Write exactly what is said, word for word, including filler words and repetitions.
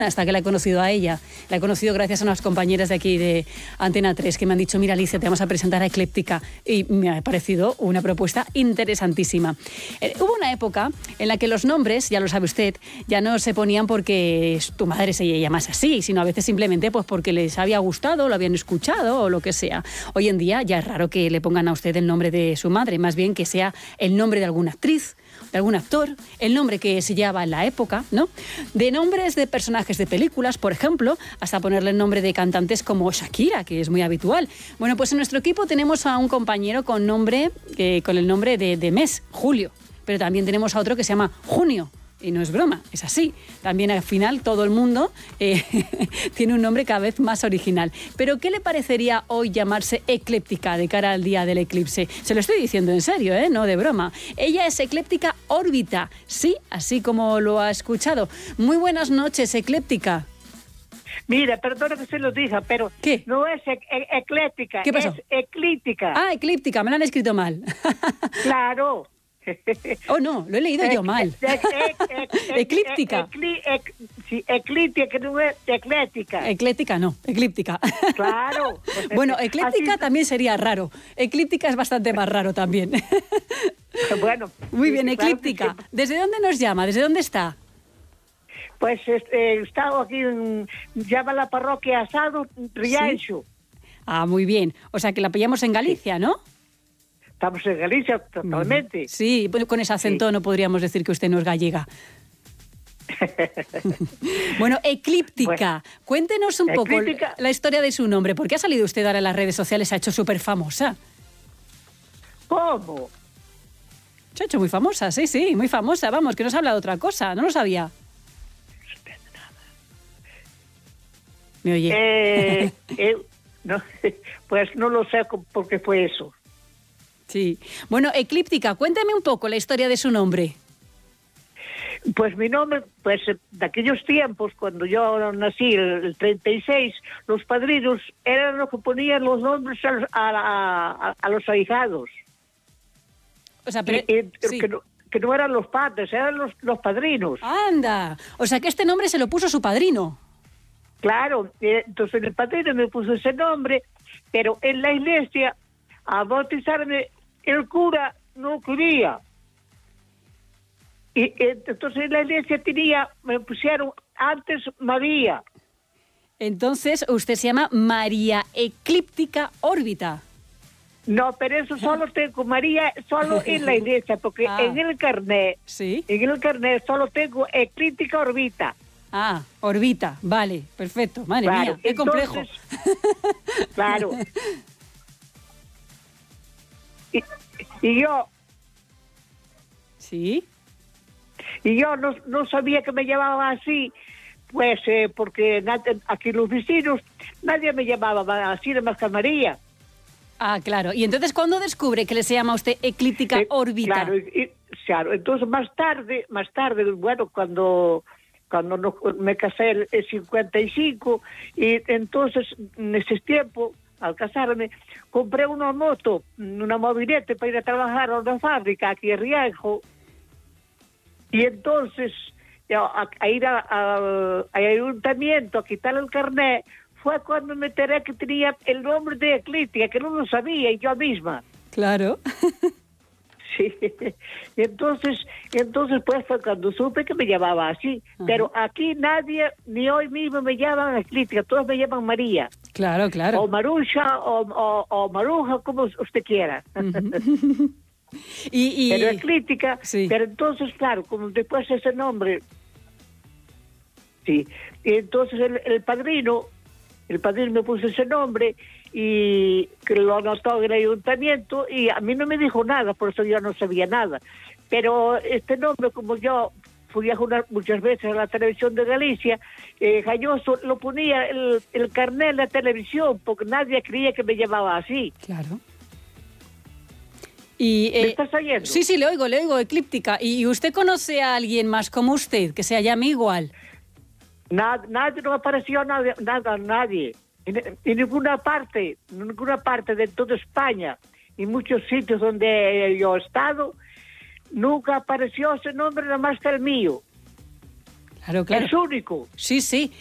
hasta que la he conocido a ella. La he conocido gracias a unas compañeras de aquí de Antena tres que me han dicho, mira Alicia, te vamos a presentar a Ecléptica, y me ha parecido una propuesta interesantísima. Eh, hubo una época en la que los nombres, ya lo sabe usted, ya no se ponían porque tu madre se llamase así, sino a veces simplemente pues porque les había gustado, lo habían escuchado o lo que sea. Hoy en día ya es raro que le pongan a usted el nombre de su madre, más bien que sea el nombre de alguna actriz, de algún actor, el nombre que se llevaba en la época, ¿no? De nombres de personajes de películas, por ejemplo, hasta ponerle el nombre de cantantes como Shakira, que es muy habitual. Bueno, pues en nuestro equipo tenemos a un compañero con nombre, eh, con el nombre de, de mes, Julio, pero también tenemos a otro que se llama Junio. Y no es broma, es así. También al final todo el mundo eh, tiene un nombre cada vez más original. Pero ¿qué le parecería hoy llamarse Ecléptica de cara al día del eclipse? Se lo estoy diciendo en serio, ¿eh? No de broma. Ella es Ecléptica Órbita, sí, así como lo ha escuchado. Muy buenas noches, Ecléptica. Mira, perdona que se lo diga, pero ¿qué? No es e e ecléctica, ¿Qué pasó? Es eclíptica. Ah, Eclíptica, me lo han escrito mal. Claro. Oh, no, lo he leído yo mal. Eclíptica. Sí, eclíptica, que no es eclética. Eclética no, eclíptica. Claro. Bueno, ecléctica también sería raro. Eclíptica es bastante más raro también. Bueno. Muy bien, eclíptica. ¿Desde dónde nos llama? ¿Desde dónde está? Pues eh, he estado aquí, en, llama la parroquia Asado, Rianxo. ¿Sí? Ah, muy bien. O sea que la pillamos en Galicia, ¿no? Estamos en Galicia totalmente. Sí, con ese acento sí. No podríamos decir que usted no es gallega. Bueno, Eclíptica, bueno, cuéntenos un Eclíptica. poco la historia de su nombre. ¿Por qué ha salido usted ahora en las redes sociales? Se ha hecho súper famosa. ¿Cómo? Se ha hecho muy famosa, sí, sí, muy famosa. Vamos, que nos habla de otra cosa, no lo sabía. ¿Me oye? Eh, eh, no, pues no lo sé por qué fue eso. Sí. Bueno, Eclíptica, cuénteme un poco la historia de su nombre. Pues mi nombre, pues de aquellos tiempos, cuando yo nací, el treinta y seis, los padrinos eran los que ponían los nombres a, a, a, a los ahijados. O sea, pero... Y, y, sí. que, no, que no eran los padres, eran los, los padrinos. ¡Anda! O sea, que este nombre se lo puso su padrino. Claro, entonces el padrino me puso ese nombre, pero en la iglesia, a bautizarme, el cura no quería. Y entonces en la iglesia tenía, me pusieron antes María. Entonces usted se llama María Eclíptica Órbita. No, pero eso solo tengo María, solo en la iglesia, porque ah. en el carnet, ¿sí? En el carnet solo tengo Eclíptica Órbita. Ah, Órbita, vale, perfecto. Madre claro, mía, qué entonces, complejo. Claro. Y, y yo... ¿Sí? Y yo no, no sabía que me llamaba así, pues eh, porque nadie, aquí los vecinos, nadie me llamaba así de más que María. Ah, claro. Y entonces, ¿cuándo descubre que le se llama a usted Eclíptica eh, Órbita? Claro, y, claro, entonces más tarde, más tarde, bueno, cuando... cuando no, me casé en cincuenta y cinco, y entonces en ese tiempo, al casarme, compré una moto, una mobilete para ir a trabajar a una fábrica aquí en Rianxo, y entonces a, a ir al ayuntamiento a quitar el carnet, fue cuando me enteré que tenía el nombre de Eclíptica, que no lo sabía, y yo misma. Claro. Sí, y entonces, entonces pues fue cuando supe que me llamaba así. Uh-huh. Pero aquí nadie, ni hoy mismo me llaman Eclíptica, todos me llaman María. Claro, claro. O Maruja, o, o, o Maruja, como usted quiera. Uh-huh. y, y... Pero Eclíptica, sí. Pero entonces, claro, como después ese nombre, sí, y entonces el, el padrino, el padrino me puso ese nombre, y que lo anotó en el ayuntamiento, y a mí no me dijo nada, por eso yo no sabía nada. Pero este nombre, como yo fui a jugar muchas veces a la televisión de Galicia, eh, Galloso lo ponía el, el carnet en la televisión, porque nadie creía que me llamaba así. Claro. Y, eh, ¿Me estás oyendo? Sí, sí, le oigo, le oigo, Eclíptica. ¿Y usted conoce a alguien más como usted, que se llame igual? Nad, nadie, no apareció nada, nada, nadie. En, en ninguna parte, en ninguna parte de toda España, y muchos sitios donde yo he estado, nunca apareció ese nombre nada más que el mío. Claro, claro. Es único. Sí, sí.